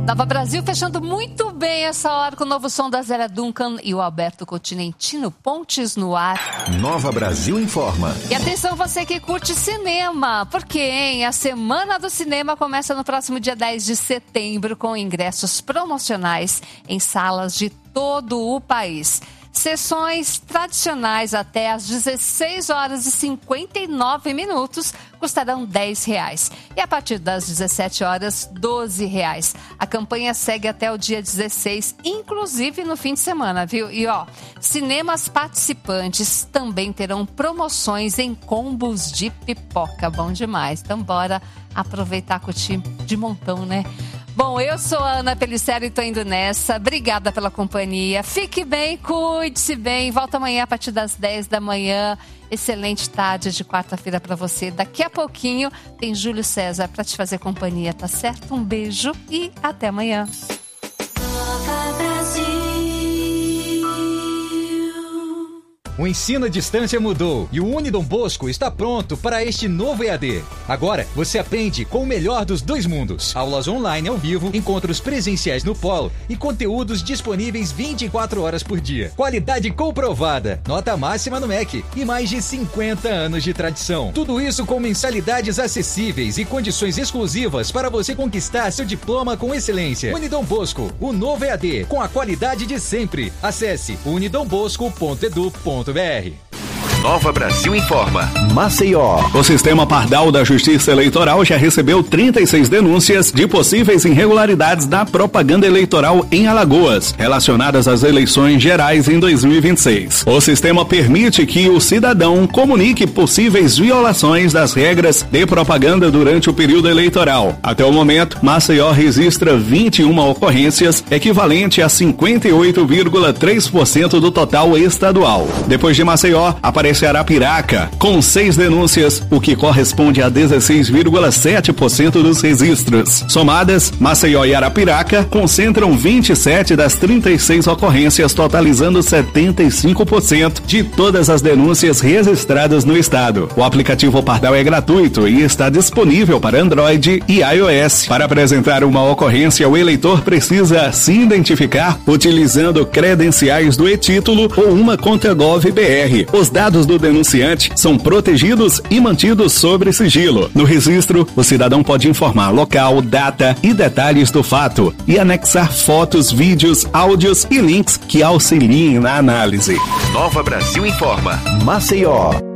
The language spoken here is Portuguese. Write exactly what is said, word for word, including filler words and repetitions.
Nova Brasil fechando muito bem essa hora com o novo som da Zélia Duncan e o Alberto Continentino, Pontes no Ar. Nova Brasil informa. E atenção você que curte cinema, porque hein, a Semana do Cinema começa no próximo dia dez de setembro com ingressos promocionais em salas de todo o país. Sessões tradicionais até às dezesseis horas e cinquenta e nove minutos custarão dez reais. E a partir das dezessete horas, doze reais. A campanha segue até o dia dezesseis, inclusive no fim de semana, viu? E ó, cinemas participantes também terão promoções em combos de pipoca. Bom demais. Então bora aproveitar, curtir de montão, né? Bom, eu sou a Ana Pellicero e tô indo nessa. Obrigada pela companhia. Fique bem, cuide-se bem. Volta amanhã a partir das dez da manhã. Excelente tarde de quarta-feira para você. Daqui a pouquinho tem Júlio César para te fazer companhia, tá certo? Um beijo e até amanhã. O ensino à distância mudou e o Unidom Bosco está pronto para este novo E A D. Agora, você aprende com o melhor dos dois mundos. Aulas online ao vivo, encontros presenciais no polo e conteúdos disponíveis vinte e quatro horas por dia. Qualidade comprovada, nota máxima no M E C e mais de cinquenta anos de tradição. Tudo isso com mensalidades acessíveis e condições exclusivas para você conquistar seu diploma com excelência. Unidom Bosco, o novo E A D, com a qualidade de sempre. Acesse unidombosco ponto edu ponto br. Nova Brasil informa. Maceió. O Sistema Pardal da Justiça Eleitoral já recebeu trinta e seis denúncias de possíveis irregularidades da propaganda eleitoral em Alagoas, relacionadas às eleições gerais em dois mil e vinte e seis. O sistema permite que o cidadão comunique possíveis violações das regras de propaganda durante o período eleitoral. Até o momento, Maceió registra vinte e uma ocorrências, equivalente a cinquenta e oito vírgula três por cento do total estadual. Depois de Maceió, aparece Arapiraca, com seis denúncias, o que corresponde a dezesseis vírgula sete por cento dos registros. Somadas, Maceió e Arapiraca concentram vinte e sete das trinta e seis ocorrências, totalizando setenta e cinco por cento de todas as denúncias registradas no estado. O aplicativo Pardal é gratuito e está disponível para Android e iOS. Para apresentar uma ocorrência, o eleitor precisa se identificar utilizando credenciais do e-título ou uma conta Gov B R. Os dados do denunciante são protegidos e mantidos sob sigilo. No registro, o cidadão pode informar local, data e detalhes do fato e anexar fotos, vídeos, áudios e links que auxiliem na análise. Nova Brasil informa. Maceió.